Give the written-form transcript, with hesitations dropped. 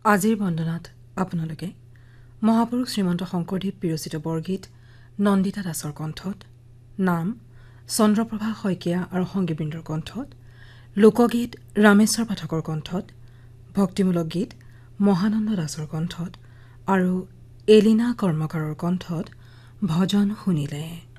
আজিৰ বন্দনাত আপোনালোকে মহাপুৰুষ শ্ৰীমন্ত শংকৰদেৱ বিৰচিত বৰগীত নন্দিতা দাসৰ কণ্ঠত, নাম চন্দ্ৰপ্ৰভা শইকীয়া আৰু সংগীবৃন্দৰ কণ্ঠত, লোকগীত ৰামেশ্বৰ পাঠকৰ কণ্ঠত, ভক্তিমূলক গীত মহানন্দ দাসৰ কণ্ঠত আৰু এলিনা কৰ্মকাৰৰ কণ্ঠত ভজন শুনিলে।